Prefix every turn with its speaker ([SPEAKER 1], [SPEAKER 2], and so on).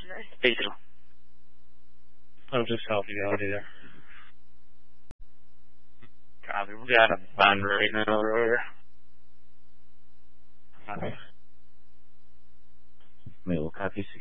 [SPEAKER 1] Digital.
[SPEAKER 2] I'll just copy the audio there.
[SPEAKER 1] Copy. We got a band right now over here.
[SPEAKER 2] Okay. We'll copy